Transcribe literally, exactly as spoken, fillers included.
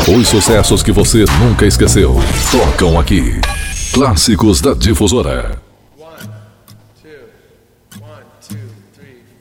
Os sucessos que você nunca esqueceu, tocam aqui. Clássicos da Difusora. One, two, one, two, three,